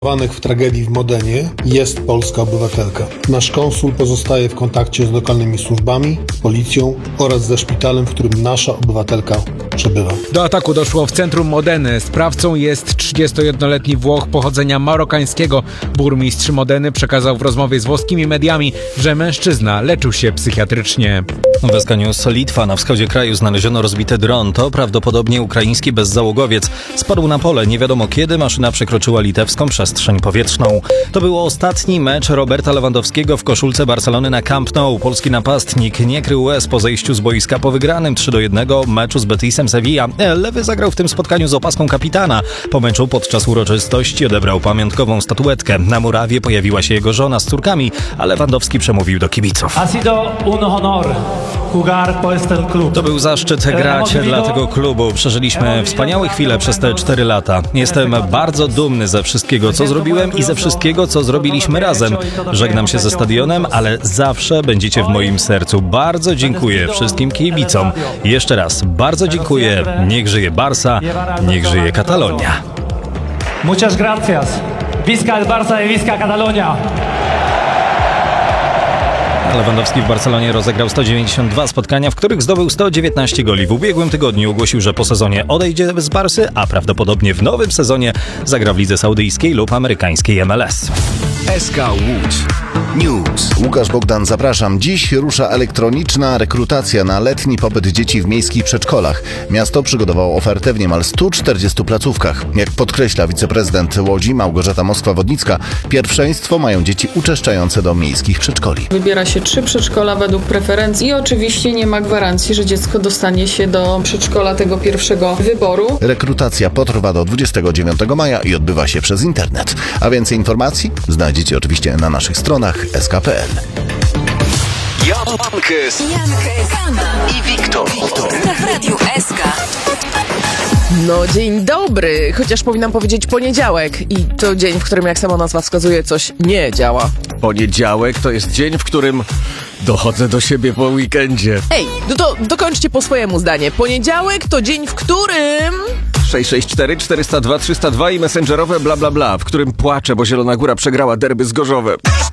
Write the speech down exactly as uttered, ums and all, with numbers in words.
w tragedii w Modenie jest polska obywatelka. Nasz konsul pozostaje w kontakcie z lokalnymi służbami, z policją oraz ze szpitalem, w którym nasza obywatelka przebywa. Do ataku doszło w centrum Modeny. Sprawcą jest trzydziestojednoletni Włoch pochodzenia marokańskiego. Burmistrz Modeny przekazał w rozmowie z włoskimi mediami, że mężczyzna leczył się psychiatrycznie. W S K News Litwa. Na wschodzie kraju znaleziono rozbity dron. To prawdopodobnie ukraiński bezzałogowiec. Spadł na pole. Nie wiadomo kiedy maszyna przekroczyła litewską przestrzeń powietrzną. To był ostatni mecz Roberta Lewandowskiego w koszulce Barcelony na Camp Nou. Polski napastnik nie krył łez po zejściu z boiska po wygranym trzy do jednego meczu z Betisem Sevilla. Lewy zagrał w tym spotkaniu z opaską kapitana. Po meczu podczas uroczystości odebrał pamiątkową statuetkę. Na murawie pojawiła się jego żona z córkami, a Lewandowski przemówił do kibiców. Ha sido un honor jugar por este club. To był zaszczyt grać dla tego klubu. Przeżyliśmy wspaniałe chwile przez te cztery lata. Jestem bardzo dumny ze wszystkiego, co zrobiłem i ze wszystkiego, co zrobiliśmy razem. Żegnam się ze stadionem, ale zawsze będziecie w moim sercu. Bardzo dziękuję wszystkim kibicom. Jeszcze raz bardzo dziękuję. Niech żyje Barca, niech żyje Katalonia. Muchas gracias. Visca el Barça y visca Catalonia. Lewandowski w Barcelonie rozegrał sto dziewięćdziesiąt dwa spotkania, w których zdobył sto dziewiętnaście goli. W ubiegłym tygodniu ogłosił, że po sezonie odejdzie z Barsy, a prawdopodobnie w nowym sezonie zagra w lidze saudyjskiej lub amerykańskiej M L S. S K Łódź News. Łukasz Bogdan, zapraszam. Dziś rusza elektroniczna rekrutacja na letni pobyt dzieci w miejskich przedszkolach. Miasto przygotowało ofertę w niemal stu czterdziestu placówkach. Jak podkreśla wiceprezydent Łodzi Małgorzata Moskwa-Wodnicka, pierwszeństwo mają dzieci uczęszczające do miejskich przedszkoli. Wybiera się trzy przedszkola według preferencji i oczywiście nie ma gwarancji, że dziecko dostanie się do przedszkola tego pierwszego wyboru. Rekrutacja potrwa do dwudziestego dziewiątego maja i odbywa się przez internet. A więcej informacji znajdziecie oczywiście na naszych stronach s k kropka p l. Jankes, Jankes, Anna i Wiktor. w Radiu S K. No dzień dobry, chociaż powinnam powiedzieć poniedziałek i to dzień, w którym jak sama nazwa wskazuje coś nie działa. Poniedziałek to jest dzień, w którym dochodzę do siebie po weekendzie. Ej, no to dokończcie po swojemu zdanie. Poniedziałek to dzień, w którym... sześć sześć cztery czterysta dwa trzysta dwa i messengerowe bla bla bla, w którym płaczę, bo Zielona Góra przegrała derby z Gorzowem.